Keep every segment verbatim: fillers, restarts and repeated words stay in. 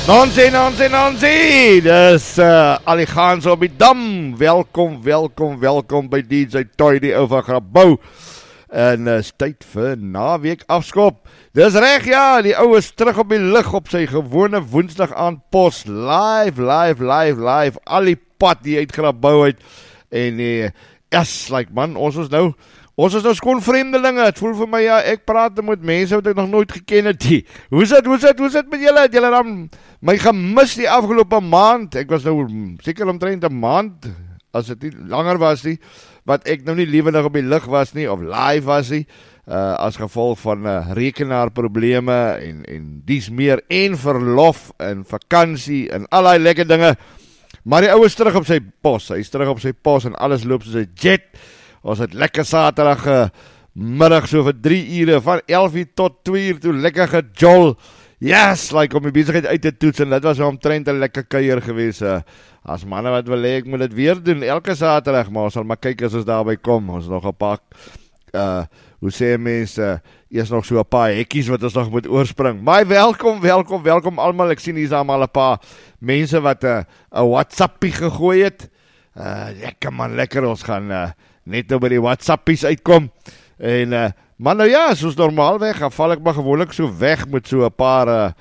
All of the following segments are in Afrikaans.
Nonsie, nonsie, nonsie! Dis uh, Alligaans op die dam. Welkom, welkom, welkom by D J Toy, die ou van Grabouw. En uh, is tyd vir naweek afskop. Dis reg, ja, die ou is terug op die lig op sy gewone woensdag aan pos. Live, live, live, live. Al die pad die uit Grabouw uit. En uh, yes, like man, ons is nou... Ons is nou skoon vreemdelinge, het voel vir my, ja, ek praat met mense wat ek nog nooit geken het die. Hoe is het, hoe is het, hoe is het met julle? Het julle dan my gemis die afgelopen maand? Ek was nou seker omtrent een maand, as het nie langer was nie, wat ek nou nie lewendig op die lig was nie, of live was nie, uh, as gevolg van uh, rekenaarprobleme en, en dies meer, en verlof, en vakansie, en al die lekker dinge. Maar die ou is terug op sy pos, hy is terug op sy pos, en alles loop soos een jet. Ons het lekker saterdag uh, middag so vir drie ure, van elf uur tot twee uur toe, lekker gejol. Yes, like om die bezigheid uit te toets, en dit was omtrent een lekker kuier gewees. Uh, as manne wat wil hê, ek moet dit weer doen, elke saterdag, maar ons sal maar kyk as ons daarby kom. Ons nog een paar, uh, hoe sê mense, uh, eers nog so een paar hekkies wat ons nog moet oorspring. Maar welkom, welkom, welkom allemaal. Ek sien hier is allemaal een paar mense wat uh, een WhatsAppie gegooi het. Uh, lekker man, lekker, ons gaan... Uh, net nou by die WhatsAppies uitkom, en, uh, maar nou ja, soos normaal weg, dan val ek maar gewoonlik so weg, met so een paar uh,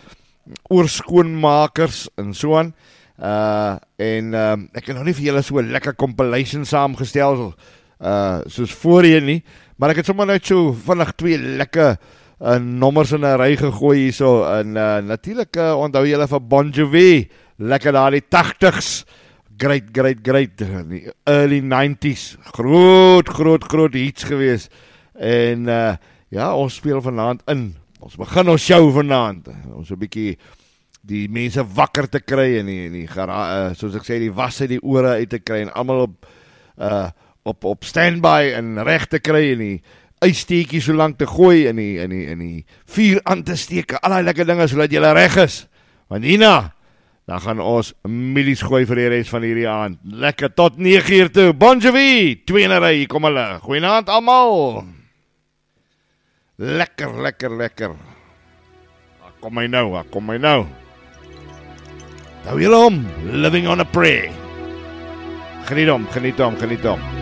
oorskoonmakers, en so aan, uh, en, uh, ek het nog nie vir julle so lekker compilation saamgestel, uh, soos voorheen nie, maar ek het sommer net so, vannig twee lekker uh, nommers in een rij gegooi hier so, en uh, natuurlijk uh, onthou julle van Bon Jovi, lekker daar die tachtigs, Great, great, great, die early nineties, groot, groot, groot hits gewees, en uh, ja, ons speel vanavond in, ons begin ons show vanavond, ons een bykie die mense wakker te kry, en die, die uh, soos ek sê, die wasse die ore uit te kry, en allemaal op, uh, op, op standby, en recht te kry, en die ijsteekie so lang te gooi, en die, en die, en die vuur aan te steke, al die lekker dinge, so dat jylle reg is, want hierna, dan gaan ons milies gooi vir die rest van hierdie aand. Lekker tot nege uur toe. Bon Jovi, twee in een rij, kom hulle. Goeienaand allemaal. Lekker, lekker, lekker. Kom my nou, kom my nou. Hou julle om, living on a prayer. Geniet om, geniet om, geniet om.